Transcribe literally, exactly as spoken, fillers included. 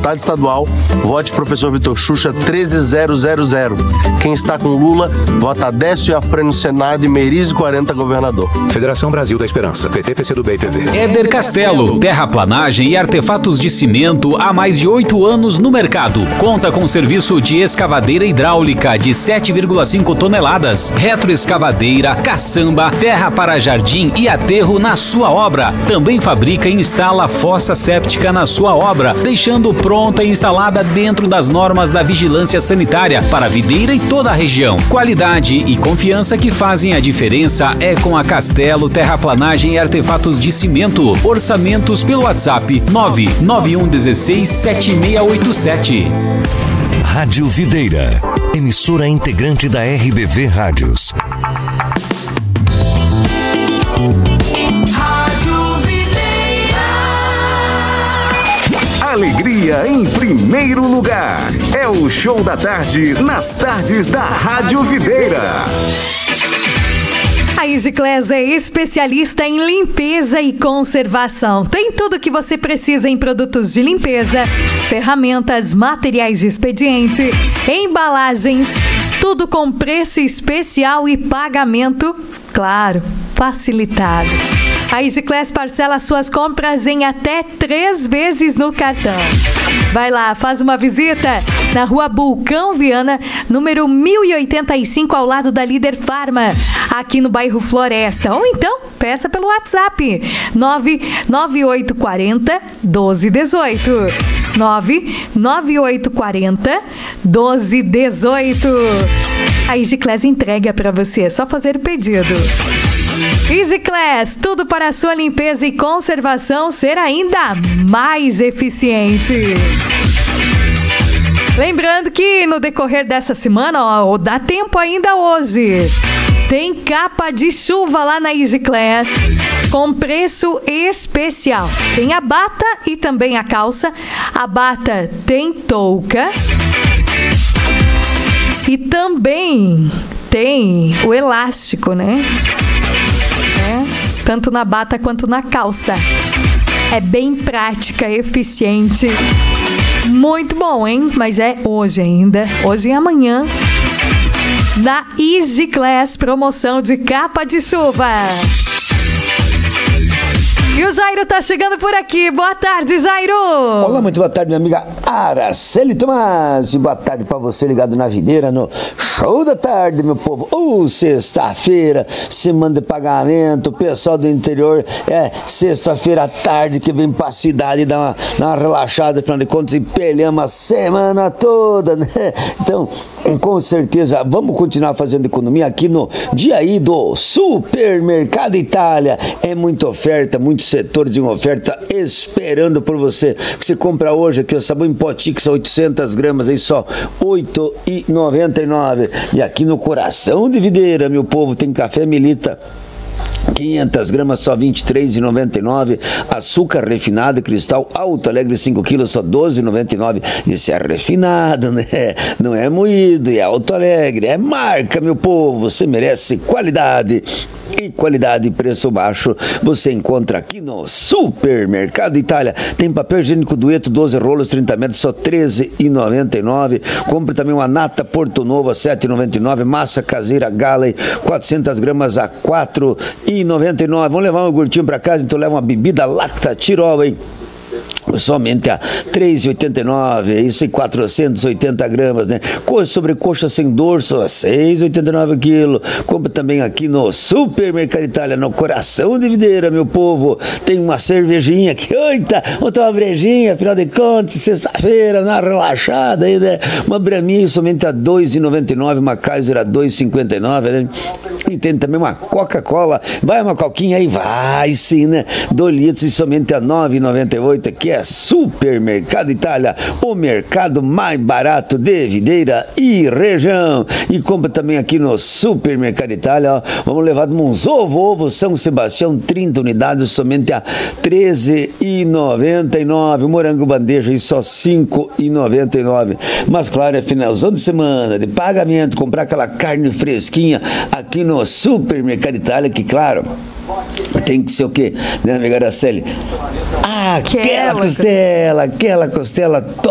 deputado estadual, vote professor Vitor Xuxa treze mil. Quem está com Lula, vota Décio Iafrem no Senado e Meirelles quarenta governador. Federação Brasil da Esperança, P T, P C do B e P V. Éder Castelo, terraplanagem e artefatos de cimento há mais de oito anos no mercado. Conta com serviço de escavadeira hidráulica de sete vírgula cinco toneladas, retroescavadeira, caçamba, terra para jardim e aterro na sua obra. Também fabrica e instala fossa séptica na sua obra, deixando pronta e instalada dentro das normas da vigilância sanitária para a videira e toda a região. Qualidade e confiança que fazem a diferença é com a Castelo Terraplanagem e Artefatos de Cimento. Orçamentos pelo WhatsApp nove nove um um seis sete seis oito sete. Rádio Videira, emissora integrante da R B V Rádios. Rádio Videira. Alegria em primeiro lugar. É o Show da Tarde nas tardes da Rádio Videira. A EasyClass é especialista em limpeza e conservação. Tem tudo o que você precisa em produtos de limpeza, ferramentas, materiais de expediente, embalagens, tudo com preço especial e pagamento, claro, facilitado. A EasyClass parcela suas compras em até três vezes no cartão. Vai lá, faz uma visita na Rua Bulcão Viana, número mil e oitenta e cinco, ao lado da Líder Farma, aqui no bairro Floresta. Ou então, peça pelo WhatsApp nove nove oito quatro zero, um dois um oito. nove nove oito quatro zero, um dois um oito. A EasyClass entrega para você, é só fazer o pedido. EasyClass, tudo para a sua limpeza e conservação ser ainda mais eficiente. Lembrando que no decorrer dessa semana, ó, dá tempo ainda hoje, tem capa de chuva lá na EasyClass com preço especial. Tem a bata e também a calça. A bata tem touca e também tem o elástico, né? É, tanto na bata quanto na calça. É bem prática, eficiente. Muito bom, hein? Mas é hoje ainda. Hoje e amanhã. Na EasyClass, promoção de capa de chuva. E o Jairo tá chegando por aqui. Boa tarde, Jairo. Olá, muito boa tarde, minha amiga Araceli Tomás. Boa tarde pra você ligado na Videira no Show da Tarde, meu povo. Uh, sexta-feira, semana de pagamento. O pessoal do interior, é sexta-feira à tarde que vem pra cidade e dá uma, dá uma relaxada, afinal de contas, e pelhamos a semana toda, né? Então, com certeza, vamos continuar fazendo economia aqui no dia aí do Supermercado Itália. É muita oferta, muitos setores em oferta esperando por você. Você compra hoje aqui o sabão em Potix, oitocentas gramas, aí só oito reais e noventa e nove centavos. E aqui no coração de Videira, meu povo, tem café Melita quinhentas gramas, só vinte e três reais e noventa e nove centavos. Açúcar refinado Cristal Alto Alegre cinco quilos, só doze reais e noventa e nove centavos. Isso é refinado, né? Não é moído, é Alto Alegre, é marca, meu povo. Você merece qualidade. E qualidade e preço baixo você encontra aqui no Supermercado Itália. Tem papel higiênico Dueto, doze rolos, trinta metros, só treze reais e noventa e nove centavos. Compre também uma nata Porto Novo a sete reais e noventa e nove centavos. Massa caseira Galley, quatrocentas gramas a quatro reais e noventa e nove centavos. Vamos levar um iogurtinho pra casa, então leva uma bebida Lacta Tirol, hein? Somente a três reais e oitenta e nove centavos, isso em quatrocentas e oitenta gramas, né? Coxa sobre coxa sem dorso, a seis reais e oitenta e nove centavos quilo. Compre também aqui no Supermercado Itália, no coração de Videira, meu povo. Tem uma cervejinha aqui, eita, outra uma brejinha, afinal de contas, sexta-feira, na relaxada aí, né? Uma braminha somente a dois reais e noventa e nove centavos, uma Kaiser a dois reais e cinquenta e nove centavos, né? E tem também uma Coca-Cola, vai uma coquinha aí, vai sim, né? dois litros e somente a nove reais e noventa e oito centavos, que é Supermercado Itália, o mercado mais barato de Videira e região. E compra também aqui no Supermercado Itália, ó, vamos levar uns ovo, ovo São Sebastião, trinta unidades, somente a treze reais e noventa e nove centavos. Morango bandeja aí só cinco reais e noventa e nove centavos. Mas claro, é finalzão de semana, de pagamento, comprar aquela carne fresquinha aqui no Supermercado Itália, que claro, tem que ser o quê, né, amiga Araceli? Ah, aquela costela, aquela costela top.